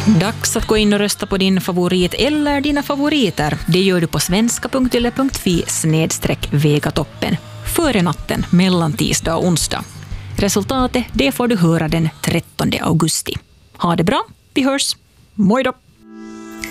Dags att gå in och rösta på din favorit eller dina favoriter. Det gör du på svenska.yle.fi/vegatoppen före natten mellan tisdag och onsdag. Resultatet det får du höra den 13 augusti. Ha det bra, vi hörs. Moi då!